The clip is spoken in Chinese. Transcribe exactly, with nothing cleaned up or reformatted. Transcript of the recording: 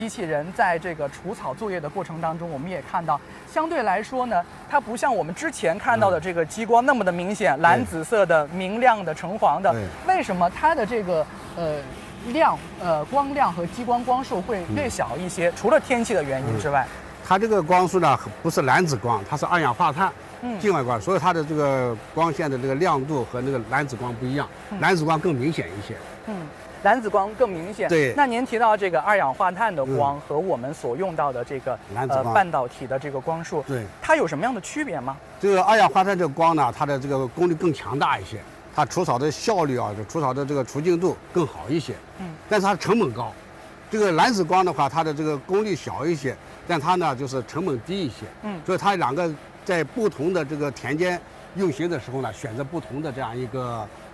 机器人在这个除草作业的过程当中，我们也看到，相对来说呢，它不像我们之前看到的这个激光那么的明显，蓝紫色的、明亮的、橙黄的。为什么它的这个呃亮呃光亮和激光光束会略小一些？嗯、除了天气的原因之外， 嗯、它这个光束呢不是蓝紫光，它是二氧化碳。 嗯， 境外光，所以它的这个光线的这个亮度和那个蓝紫光不一样，嗯、蓝紫光更明显一些。 嗯，蓝紫光更明显。 对。 那您提到这个二氧化碳的光和我们所用到的这个、 嗯、蓝紫光、 呃、半导体的这个光束， 对， 它有什么样的区别吗？ 这个二氧化碳这个光呢，它的这个功率更强大一些，它除草的效率啊，就除草的这个除净度更好一些。嗯。但是它成本高。这个蓝紫光的话，它的这个功率小一些，但它呢就是成本低一些。嗯。所以它两个。在不同的这个田间运行的时候呢，选择不同的这样一个